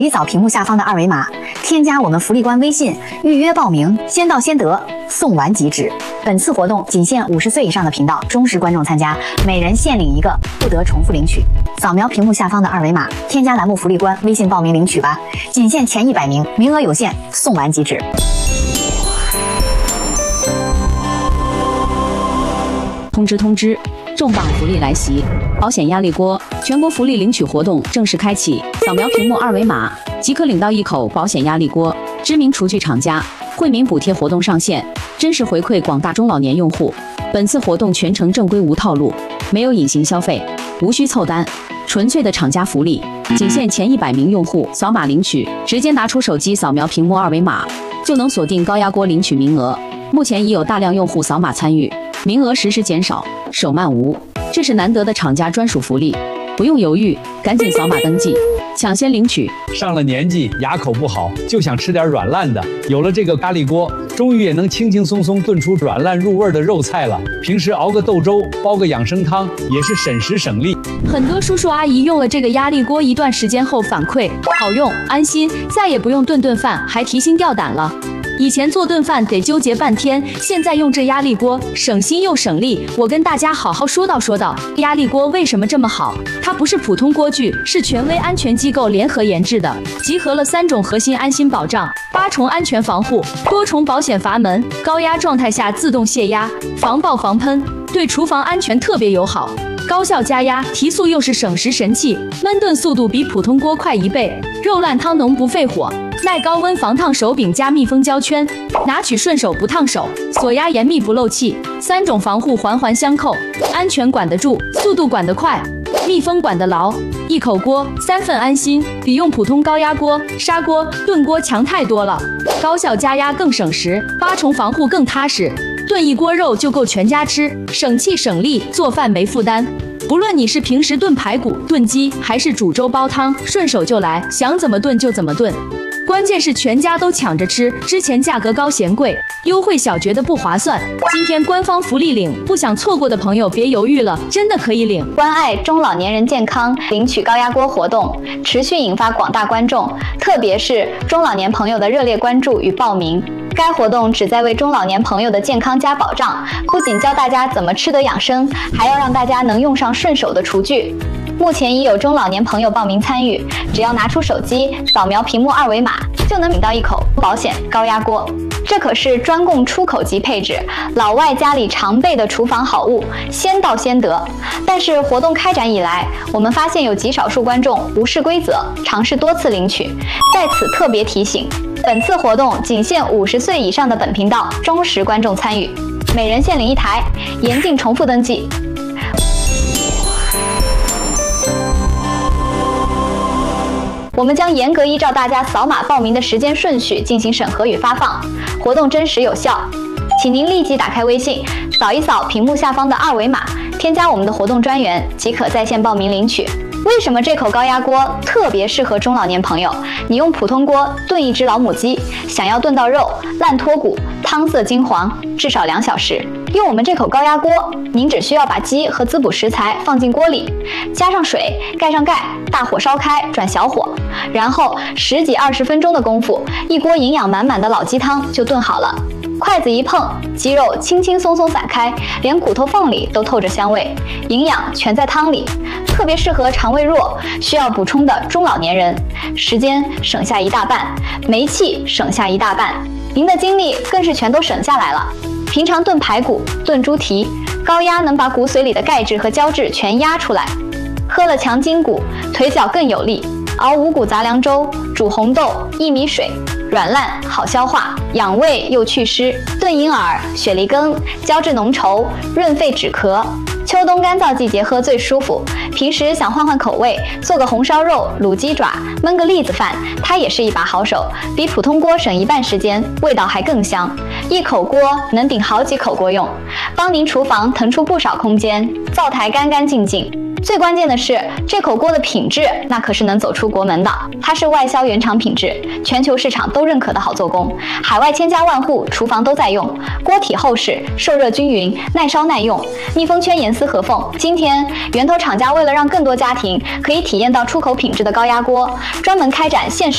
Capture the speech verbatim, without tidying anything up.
你扫屏幕下方的二维码，添加我们福利官微信，预约报名，先到先得，送完即止。本次活动仅限五十岁以上的频道忠实观众参加，每人限领一个，不得重复领取。扫描屏幕下方的二维码，添加栏目福利官微信报名领取吧，仅限前一百名，名额有限，送完即止。 通知通知！重磅福利来袭！保险压力锅全国福利领取活动正式开启，扫描屏幕二维码即可领到一口保险压力锅。知名厨具厂家惠民补贴活动上线，真实回馈广大中老年用户。本次活动全程正规无套路，没有隐形消费，无需凑单，纯粹的厂家福利，仅限前一百名用户扫码领取，直接拿出手机扫描屏幕二维码，就能锁定高压锅领取名额。目前已有大量用户扫码参与，名额实时减少，手慢无，这是难得的厂家专属福利，不用犹豫，赶紧扫码登记，抢先领取。 上了年纪，牙口不好，就想吃点软烂的，有了这个咖喱锅，终于也能轻轻松松炖出软烂入味的肉菜了。平时熬个豆粥，煲个养生汤，也是省时省力。 很多叔叔阿姨用了这个压力锅一段时间后反馈好用、安心，再也不用顿顿饭还提心吊胆了。以前做顿饭得纠结半天，现在用这压力锅省心又省力。我跟大家好好说道说道，压力锅为什么这么好？它不是普通锅具，是权威安全机构联合研制的，集合了三种核心安心保障、八重安全防护、多重保险阀门，高压状态下自动泄压，防爆防喷，对厨房安全特别友好。高效加压，提速又是省时神器，焖炖速度比普通锅快一倍，肉烂汤浓不费火。耐高温防烫手柄加密封胶圈，拿取顺手不烫手，锁压严密不漏气，三种防护环环相扣，安全管得住，速度管得快，密封管得牢，一口锅三份安心，比用普通高压锅、砂锅、炖锅强太多了。高效加压更省时，八重防护更踏实，炖一锅肉就够全家吃，省气省力，做饭没负担。不论你是平时炖排骨、炖鸡，还是煮粥煲汤，顺手就来，想怎么炖就怎么炖。关键是全家都抢着吃，之前价格高嫌贵，优惠小觉得不划算。今天官方福利领，不想错过的朋友别犹豫了，真的可以领。 关爱中老年人健康领取高压锅活动持续引发广大观众，特别是中老年朋友的热烈关注与报名。该活动旨在为中老年朋友的健康加保障，不仅教大家怎么吃得养生，还要让大家能用上顺手的厨具。目前已有中老年朋友报名参与，只要拿出手机扫描屏幕二维码，就能领到一口保险高压锅。这可是专供出口级配置，老外家里常备的厨房好物，先到先得。但是活动开展以来，我们发现有极少数观众无视规则，尝试多次领取。在此特别提醒，本次活动仅限五十岁以上的本频道忠实观众参与，每人限领一台，严禁重复登记。我们将严格依照大家扫码报名的时间顺序进行审核与发放，活动真实有效。请您立即打开微信，扫一扫屏幕下方的二维码，添加我们的活动专员，即可在线报名领取。为什么这口高压锅特别适合中老年朋友？你用普通锅炖一只老母鸡，想要炖到肉烂脱骨、汤色金黄，至少两小时。用我们这口高压锅，您只需要把鸡和滋补食材放进锅里，加上水，盖上盖，大火烧开，转小火，然后十几二十分钟的功夫，一锅营养满满的老鸡汤就炖好了。筷子一碰，鸡肉轻轻松松散开，连骨头缝里都透着香味，营养全在汤里，特别适合肠胃弱、需要补充的中老年人。时间省下一大半，煤气省下一大半，您的精力更是全都省下来了。平常炖排骨、炖猪蹄，高压能把骨髓里的钙质和胶质全压出来，喝了强筋骨，腿脚更有力。熬五谷杂粮粥，煮红豆、薏米水，软烂好消化，养胃又祛湿。炖银耳、雪梨羹，胶质浓稠，润肺止咳。秋冬干燥季节喝最舒服，平时想换换口味，做个红烧肉、卤鸡爪，焖个栗子饭，它也是一把好手，比普通锅省一半时间，味道还更香。一口锅能顶好几口锅用，帮您厨房腾出不少空间，灶台干干净净。最关键的是，这口锅的品质那可是能走出国门的，它是外销原厂品质，全球市场都认可的好做工，海外千家万户厨房都在用。锅体厚实，受热均匀，耐烧耐用，密封圈严丝合缝。今天源头厂家为了让更多家庭可以体验到出口品质的高压锅，专门开展限时